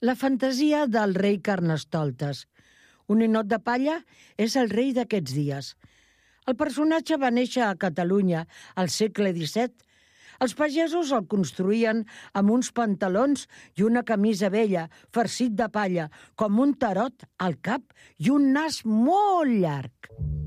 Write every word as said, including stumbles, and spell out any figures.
La fantasia del rei Carnestoltes. Un ninot de palla és el rei d'aquests dies. El personatge va néixer a Catalunya al segle disset. Els pagesos el construïen amb uns pantalons i una camisa vella, farcit de palla, com un tarot al cap i un nas molt llarg.